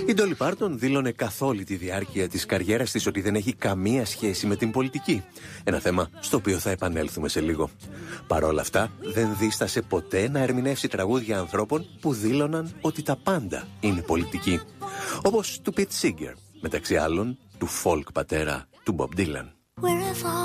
Η Ντόλι Πάρτον δήλωνε καθ' όλη τη διάρκεια της καριέρας της ότι δεν έχει καμία σχέση με την πολιτική. Ένα θέμα στο οποίο θα επανέλθουμε σε λίγο. Παρ' όλα αυτά, δεν δίστασε ποτέ να ερμηνεύσει τραγούδια ανθρώπων που δήλωναν ότι τα πάντα είναι πολιτική. Όπως του Pete Seeger, μεταξύ άλλων του folk πατέρα του Bob Dylan.